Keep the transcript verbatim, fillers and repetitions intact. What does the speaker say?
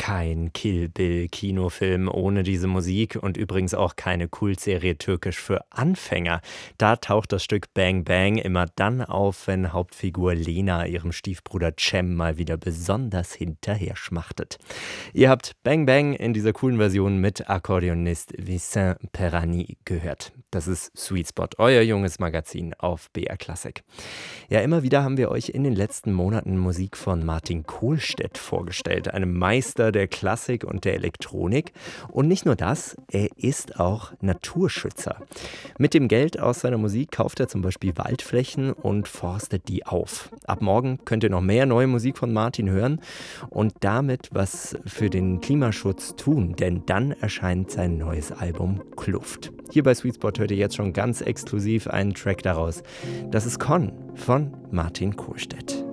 Kein Kill Bill Kinofilm ohne diese Musik und übrigens auch keine Kultserie Türkisch für Anfänger. Da taucht das Stück Bang Bang immer dann auf, wenn Hauptfigur Lena ihrem Stiefbruder Cem mal wieder besonders hinterher schmachtet. Ihr habt Bang Bang in dieser coolen Version mit Akkordeonist Vincent Perani gehört. Das ist Sweet Spot, euer junges Magazin auf B R Klassik. Ja, immer wieder haben wir euch in den letzten Monaten Musik von Martin Kohlstedt vorgestellt, einem Meister der Klassik und der Elektronik. Und nicht nur das, er ist auch Naturschützer. Mit dem Geld aus seiner Musik kauft er zum Beispiel Waldflächen und forstet die auf. Ab morgen könnt ihr noch mehr neue Musik von Martin hören und damit was für den Klimaschutz tun, denn dann erscheint sein neues Album Kluft. Hier bei Sweet Spot hört ihr jetzt schon ganz exklusiv einen Track daraus. Das ist Con von Martin Kohlstedt.